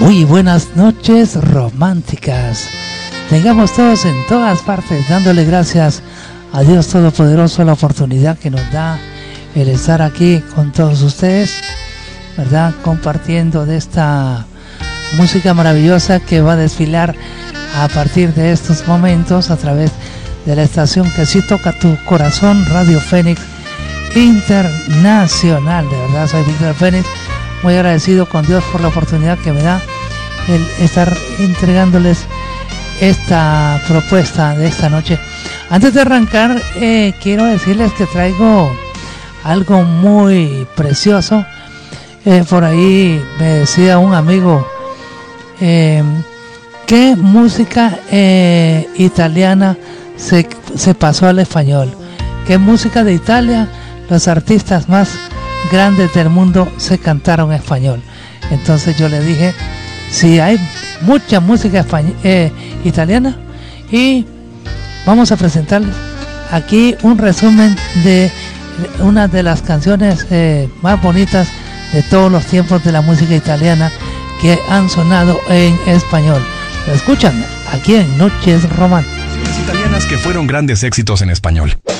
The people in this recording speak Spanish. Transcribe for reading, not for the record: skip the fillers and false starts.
Muy buenas noches románticas. Tengamos todos en todas partes dándole gracias a Dios Todopoderoso la oportunidad que nos da el estar aquí con todos ustedes, ¿verdad? Compartiendo de esta música maravillosa que va a desfilar a partir de estos momentos a través de la estación que sí toca tu corazón, Radio Fénix Internacional. De verdad soy Víctor Fénix, muy agradecido con Dios por la oportunidad que me da el estar entregándoles esta propuesta de esta noche. Antes de arrancar, quiero decirles que traigo algo muy precioso. Por ahí me decía un amigo, ¿qué música italiana se pasó al español? ¿Qué música de Italia los artistas más grandes del mundo se cantaron en español? Entonces yo le dije, sí, hay mucha música italiana, y vamos a presentarles aquí un resumen de una de las canciones más bonitas de todos los tiempos de la música italiana que han sonado en español. Lo escuchan aquí en Noches Románticas. Italianas que fueron grandes éxitos en español.